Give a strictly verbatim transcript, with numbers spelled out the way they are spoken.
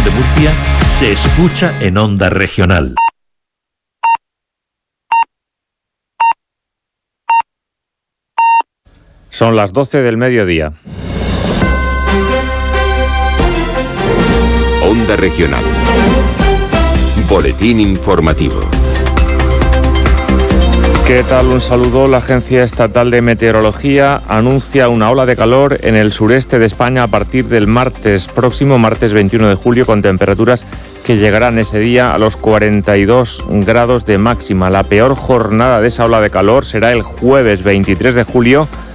de Murcia se escucha en Onda Regional. Son las doce del mediodía. Onda Regional. Boletín informativo. ¿Qué tal? Un saludo. La Agencia Estatal de Meteorología anuncia una ola de calor en el sureste de España a partir del martes, próximo martes veintiuno de julio, con temperaturas que llegarán ese día a los cuarenta y dos grados de máxima. La peor jornada de esa ola de calor será el jueves veintitrés de julio,